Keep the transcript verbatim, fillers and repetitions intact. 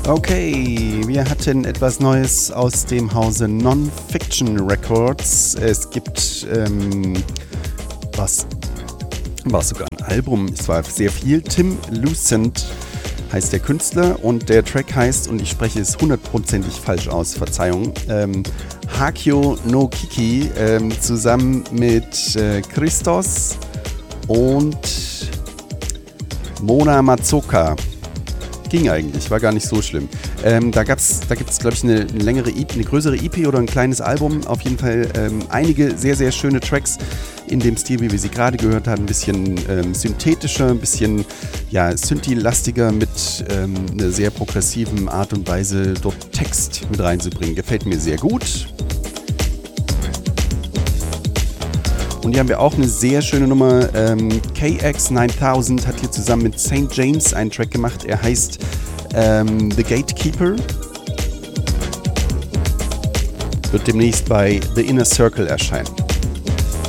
Okay, wir hatten etwas Neues aus dem Hause Non-Fiction Records. Es gibt, ähm, was, war sogar ein Album, es war sehr viel. Tim Lucent heißt der Künstler und der Track heißt, und ich spreche es hundertprozentig falsch aus, Verzeihung, ähm, Hakyo no Kiki, ähm, zusammen mit äh, Christos und Mona Matsuoka. Ging eigentlich, war gar nicht so schlimm. Ähm, da gab's, da gibt es, glaube ich, eine, eine längere E P, eine größere E P oder ein kleines Album. Auf jeden Fall ähm, einige sehr, sehr schöne Tracks in dem Stil, wie wir sie gerade gehört haben. Ein bisschen ähm, synthetischer, ein bisschen ja, Synthi-lastiger mit ähm, einer sehr progressiven Art und Weise, dort Text mit reinzubringen. Gefällt mir sehr gut. Und hier haben wir auch eine sehr schöne Nummer. Ähm, K X neuntausend hat hier zusammen mit Saint James einen Track gemacht. Er heißt ähm, The Gatekeeper. Wird demnächst bei The Inner Circle erscheinen.